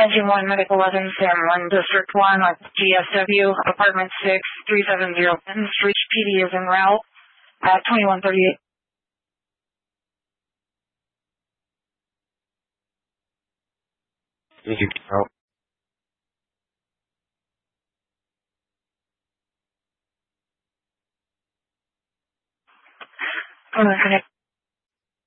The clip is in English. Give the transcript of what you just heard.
Engine 1, Medical 11, Sam 1, District 1, GSW, Apartment 6, 370 Penn Street, PD is en route at 2138. Thank you. Out. Connect.